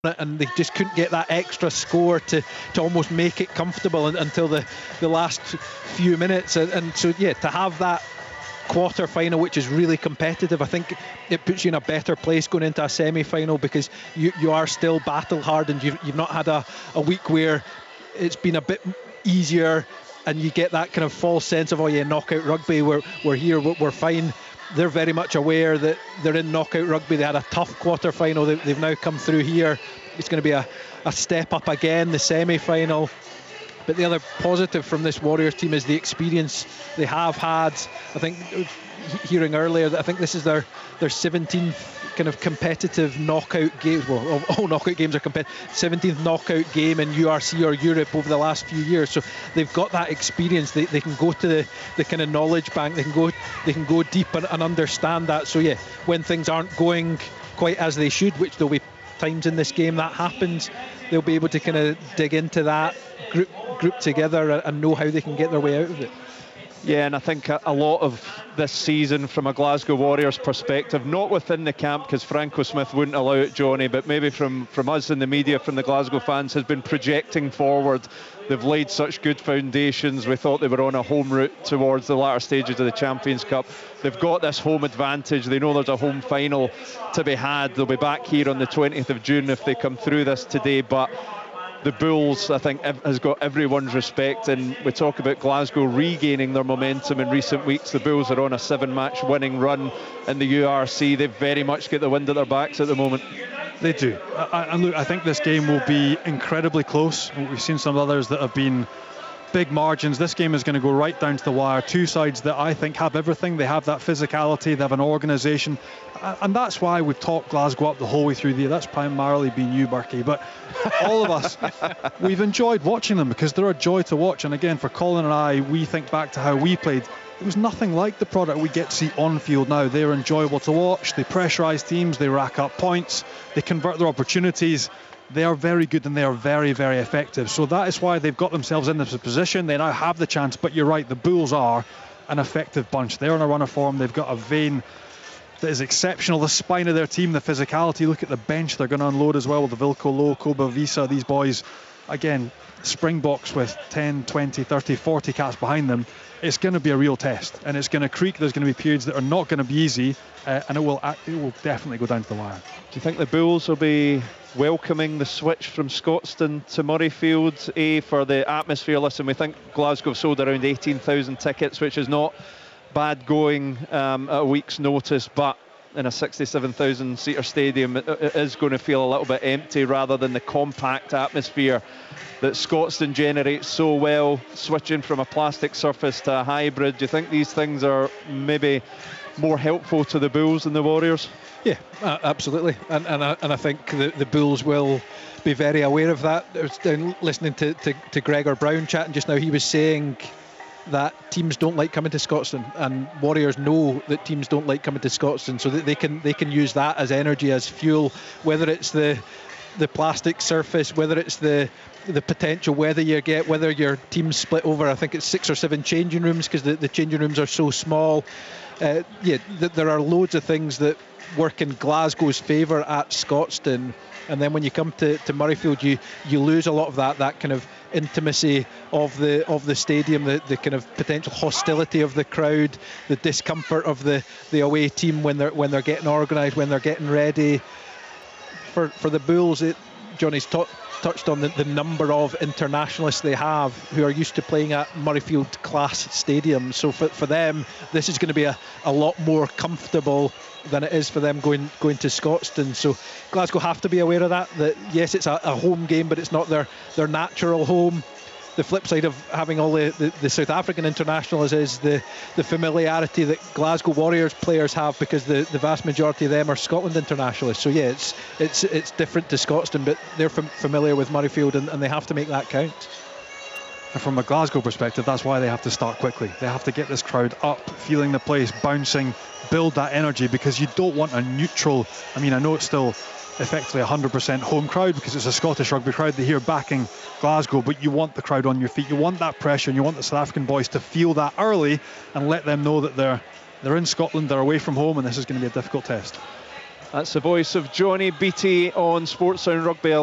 it, and they just couldn't get that extra score to almost make it comfortable until the last few minutes. And so, yeah, to have that quarter final, which is really competitive, I think it puts you in a better place going into a semi-final, because you are still battle hard, and you've not had a week where it's been a bit easier and you get that kind of false sense of, oh yeah, knockout rugby, we're here, we're fine. They're very much aware that they're in knockout rugby. They had a tough quarter final. They've now come through here. It's going to be a step up again, the semi-final. But the other positive from this Warriors team is the experience they have had. I think, hearing earlier, that I think this is their 17th kind of competitive knockout game. Well, all knockout games are competitive. 17th knockout game in URC or Europe over the last few years. So they've got that experience. They can go to the kind of knowledge bank. They can go deep and understand that. So yeah, when things aren't going quite as they should, which there'll be times in this game that happens, they'll be able to kind of dig into that, group together and know how they can get their way out of it. Yeah, and I think a lot of this season from a Glasgow Warriors perspective, not within the camp because Franco Smith wouldn't allow it, Johnny, but maybe from us in the media, from the Glasgow fans, has been projecting forward. They've laid such good foundations. We thought they were on a home route towards the latter stages of the Champions Cup. They've got this home advantage. They know there's a home final to be had. They'll be back here on the 20th of June if they come through this today, but the Bulls, I think, has got everyone's respect, and we talk about Glasgow regaining their momentum in recent weeks. The Bulls are on a 7-match winning run in the URC. They very much get the wind at their backs at the moment. They do. And look, I think this game will be incredibly close. We've seen some others that have been big margins. This game is going to go right down to the wire. Two sides that I think have everything. They have that physicality, they have an organisation, and that's why we've talked Glasgow up the whole way through the year. That's primarily been you, Berkey, but all of us, we've enjoyed watching them because they're a joy to watch. And again, for Colin and I, we think back to how we played. It was nothing like the product we get to see on field now. They're enjoyable to watch. They pressurise teams, they rack up points, they convert their opportunities. They are very good and they are very, very effective. So that is why they've got themselves in this position. They now have the chance, but you're right, the Bulls are an effective bunch. They're on a run of form. They've got a vein that is exceptional. The spine of their team, the physicality. Look at the bench they're going to unload as well with the Vilko Low, Koba Visa. These boys, again, Springboks with 10, 20, 30, 40 cats behind them. It's going to be a real test, and it's going to creak. There's going to be periods that are not going to be easy, and it will definitely go down to the wire. Do you think the Bulls will be welcoming the switch from Scotstoun to Murrayfield for the atmosphere? Listen, we think Glasgow sold around 18,000 tickets, which is not bad going at a week's notice, but in a 67,000 seater stadium, it is going to feel a little bit empty rather than the compact atmosphere that Scotstoun generates so well, switching from a plastic surface to a hybrid. Do you think these things are maybe more helpful to the Bulls than the Warriors? Yeah, absolutely, and I think the Bulls will be very aware of that. I was down listening to Gregor Brown chatting just now. He was saying that teams don't like coming to Scotstoun, and Warriors know that teams don't like coming to Scotstoun, so that they can use that as energy, as fuel, whether it's the plastic surface, whether it's the potential weather you get, whether your team's split over, I think it's 6 or 7 changing rooms because the changing rooms are so small. There are loads of things that work in Glasgow's favour at Scotstoun, and then when you come to Murrayfield, you lose a lot of that kind of intimacy of the stadium, the kind of potential hostility of the crowd, the discomfort of the away team when they're getting organised, when they're getting ready. For the Bulls, Johnny's touched on the number of internationalists they have who are used to playing at Murrayfield class stadiums. So for them, this is going to be a lot more comfortable than it is for them going to Scotstoun. So Glasgow have to be aware of that yes, it's a home game, but it's not their natural home. The flip side of having all the South African internationals is the familiarity that Glasgow Warriors players have, because the vast majority of them are Scotland internationalists. So yeah, it's different to Scotstoun, but they're familiar with Murrayfield, and they have to make that count. And from a Glasgow perspective, that's why they have to start quickly. They have to get this crowd up, feeling the place, bouncing, build that energy, because you don't want a neutral. I mean, I know it's still effectively 100% home crowd because it's a Scottish rugby crowd. They hear backing Glasgow, but you want the crowd on your feet. You want that pressure, and you want the South African boys to feel that early and let them know that they're in Scotland, they're away from home, and this is going to be a difficult test. That's the voice of Johnny Beattie on Sportsound Rugby